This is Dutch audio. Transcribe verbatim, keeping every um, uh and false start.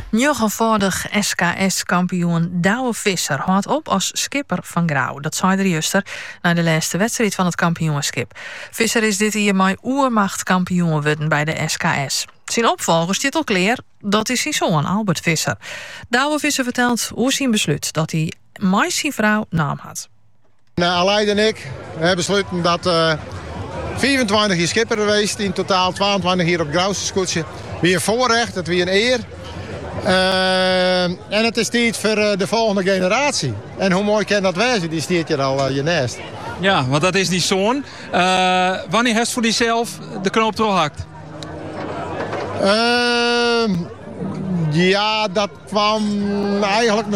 negenvoudig S K S-kampioen Douwe Visser houdt op als skipper van Grauw. Dat zei de juster na de laatste wedstrijd van het kampioenschap. Visser is dit jaar met oermacht kampioen geworden bij de S K S. Zijn opvolger zit al klaar, dat is zijn zoon Albert Visser. Douwe Visser vertelt hoe zijn besluit dat hij met zijn vrouw naam had. Nou, Aleid en ik hebben besloten dat uh, vierentwintig jaar skipper geweest, in totaal tweeëntwintig hier op Grauwse scootje. Wie een voorrecht, het wie een eer. Uh, en het is tijd voor uh, de volgende generatie. En hoe mooi kan dat wezen, die stiert je al uh, je nest. Ja, want dat is die zoon. Uh, wanneer heeft voor diezelf de knoop doorhakt? Uh, ja, dat kwam eigenlijk